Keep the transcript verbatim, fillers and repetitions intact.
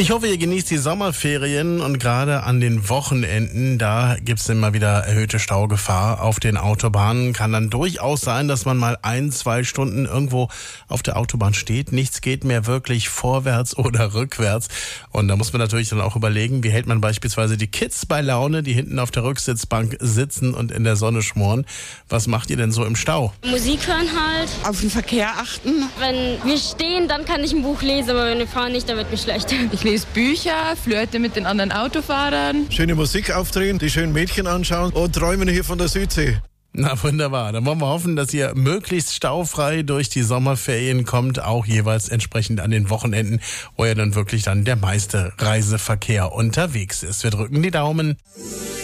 Ich hoffe, ihr genießt die Sommerferien und gerade an den Wochenenden, da gibt's immer wieder erhöhte Staugefahr auf den Autobahnen. Kann dann durchaus sein, dass man mal ein, zwei Stunden irgendwo auf der Autobahn steht. Nichts geht mehr wirklich vorwärts oder rückwärts. Und da muss man natürlich dann auch überlegen, wie hält man beispielsweise die Kids bei Laune, die hinten auf der Rücksitzbank sitzen und in der Sonne schmoren. Was macht ihr denn so im Stau? Musik hören halt. Auf den Verkehr achten. Wenn wir stehen, dann kann ich ein Buch lesen, aber wenn wir fahren nicht, dann wird mir schlecht. Ich lese Bücher, flirte mit den anderen Autofahrern. Schöne Musik aufdrehen, die schönen Mädchen anschauen und träumen hier von der Südsee. Na wunderbar, dann wollen wir hoffen, dass ihr möglichst staufrei durch die Sommerferien kommt, auch jeweils entsprechend an den Wochenenden, wo ja dann wirklich dann der meiste Reiseverkehr unterwegs ist. Wir drücken die Daumen.